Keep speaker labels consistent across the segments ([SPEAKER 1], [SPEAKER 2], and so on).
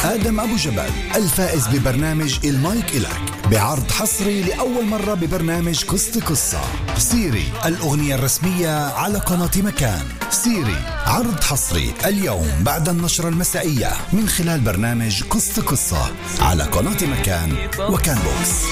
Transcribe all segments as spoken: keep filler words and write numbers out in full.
[SPEAKER 1] آدم أبو جبل الفائز ببرنامج المايك إلك بعرض حصري لأول مرة ببرنامج قصة قصة. سيري الأغنية الرسمية على قناة مكان. سيري عرض حصري اليوم بعد النشرة المسائية من خلال برنامج قصة قصة على قناة مكان وكان بوكس.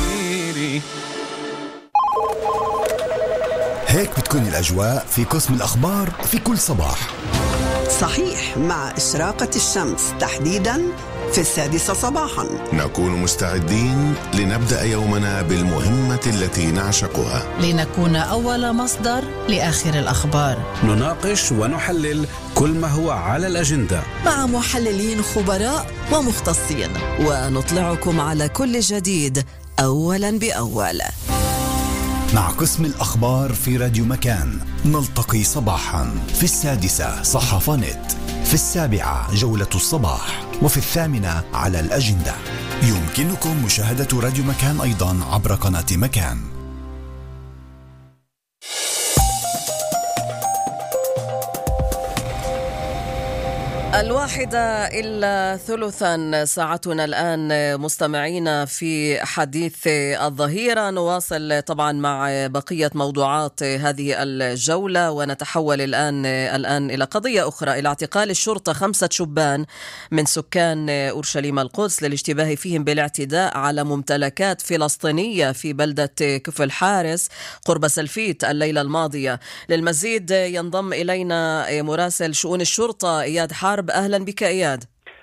[SPEAKER 1] هيك بتكون الأجواء في قسم الأخبار في كل صباح.
[SPEAKER 2] صحيح، مع إشراقة الشمس تحديداً في السادسة صباحاً
[SPEAKER 3] نكون مستعدين لنبدأ يومنا بالمهمة التي نعشقها،
[SPEAKER 4] لنكون أول مصدر لآخر الأخبار.
[SPEAKER 5] نناقش ونحلل كل ما هو على الأجندة
[SPEAKER 6] مع محللين خبراء ومختصين، ونطلعكم على كل جديد أولاً بأول.
[SPEAKER 1] مع قسم الأخبار في راديو مكان نلتقي صباحا في السادسة صحافة نت، في السابعة جولة الصباح، وفي الثامنة على الأجندة. يمكنكم مشاهدة راديو مكان أيضا عبر قناة مكان.
[SPEAKER 7] الواحدة إلا ثلثا ساعتنا الآن مستمعين في حديث الظهيرة. نواصل طبعا مع بقية موضوعات هذه الجولة، ونتحول الآن الآن إلى قضية أخرى، إلى اعتقال الشرطة خمسة شبان من سكان أورشليم القدس للاشتباه فيهم بالاعتداء على ممتلكات فلسطينية في بلدة كفل حارس قرب سلفيت الليلة الماضية. للمزيد ينضم إلينا مراسل شؤون الشرطة إياد حارب. أهلا بك إياد.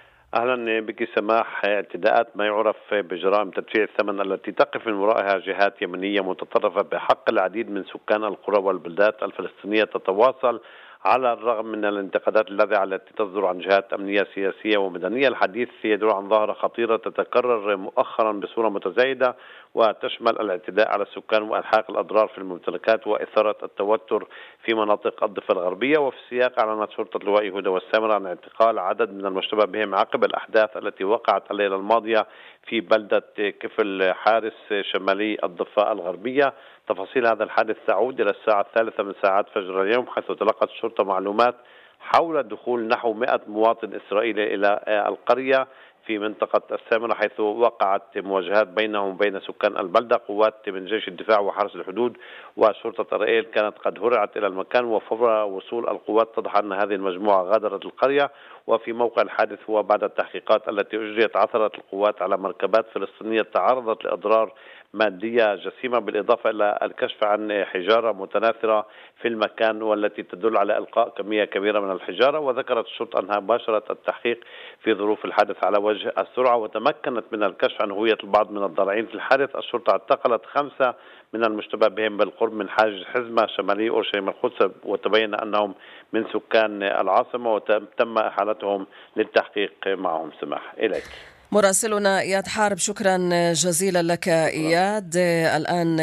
[SPEAKER 8] أهلا بك سماح. اعتداءات ما يعرف بجرائم تدفيع الثمن التي تقف من ورائها جهات يمنية متطرفة بحق العديد من سكان القرى والبلدات الفلسطينية تتواصل على الرغم من الانتقادات اللاذعة التي تصدر عن جهات أمنية سياسية ومدنية. الحديث يدور عن ظاهرة خطيرة تتكرر مؤخرا بصورة متزايدة، وتشمل الاعتداء على السكان وإلحاق الأضرار في الممتلكات وإثارة التوتر في مناطق الضفة الغربية. وفي السياق أعلنت شرطة لواء يهودا والسامرة عن اعتقال عدد من المشتبه بهم عقب الأحداث التي وقعت الليلة الماضية في بلدة كفل حارس شمالي الضفة الغربية. تفاصيل هذا الحادث تعود إلى الساعة الثالثة من ساعات فجر اليوم، حيث تلقت الشرطة معلومات حول دخول نحو مئة مواطن إسرائيلي إلى القرية في منطقة السامرة، حيث وقعت مواجهات بينهم وبين سكان البلدة. قوات من جيش الدفاع وحرس الحدود وشرطة إسرائيل كانت قد هرعت إلى المكان، وفور وصول القوات اتضح أن هذه المجموعة غادرت القرية. وفي موقع الحادث هو بعد التحقيقات التي أجريت عثرت القوات على مركبات فلسطينية تعرضت لأضرار مادية جسيمة، بالإضافة إلى الكشف عن حجارة متناثرة في المكان والتي تدل على إلقاء كمية كبيرة من الحجارة. وذكرت الشرطة أنها باشرت التحقيق في ظروف الحادث على وجه السرعة، وتمكنت من الكشف عن هوية البعض من الضالعين في الحادث. الشرطة اعتقلت خمسة من المشتبه بهم بالقرب من حاجز حزمة شمالي أورشليم القدس، وتبين أنهم من سكان العاصمة، وتم إحالتهم للتحقيق معهم. سماح إليك
[SPEAKER 7] مراسلنا إياد حارب، شكرا جزيلا لك إياد. الآن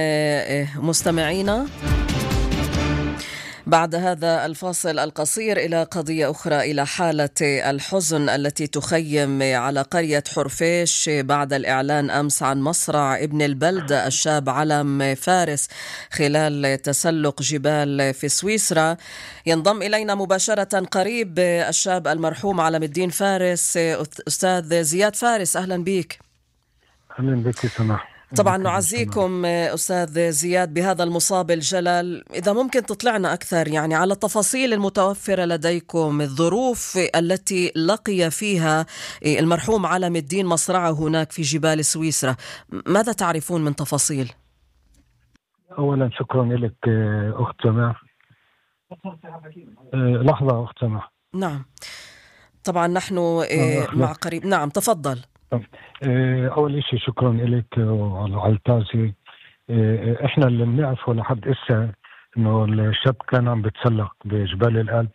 [SPEAKER 7] مستمعينا بعد هذا الفاصل القصير إلى قضية أخرى، إلى حالة الحزن التي تخيم على قرية حرفيش بعد الإعلان أمس عن مصرع ابن البلدة الشاب علم فارس خلال تسلق جبال في سويسرا. ينضم إلينا مباشرة قريب الشاب المرحوم علم الدين فارس، أستاذ زياد فارس. أهلا بك.
[SPEAKER 9] أهلا بك سماح.
[SPEAKER 7] طبعا نعزيكم أستاذ زياد بهذا المصاب الجلل. إذا ممكن تطلعنا أكثر يعني على التفاصيل المتوفرة لديكم، الظروف التي لقي فيها المرحوم علم الدين مصرعه هناك في جبال سويسرا، ماذا تعرفون من تفاصيل؟
[SPEAKER 9] أولا شكرا لك أخت سماح. لحظة أخت سماح.
[SPEAKER 7] نعم طبعا نحن مع قريب. نعم تفضل.
[SPEAKER 9] أول شيء شكرا لك على التعزية. إحنا اللي بنعرفه لحد إسا إنه الشاب كان عم بتسلق بجبال الألب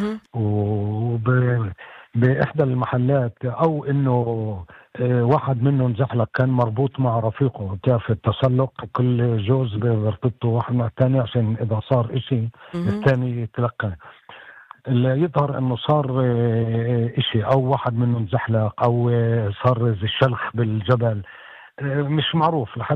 [SPEAKER 9] وبإحدى المحلات، أو إنه واحد منهم زحلق كان مربوط مع رفيقه. بتعرف التسلق كل جوز بيربطه واحد مع الثاني عشان إذا صار إشي الثاني يتلقى. اللي يظهر انه صار اشي او واحد منهم زحلق او صار الشلخ بالجبل، مش معروف لحد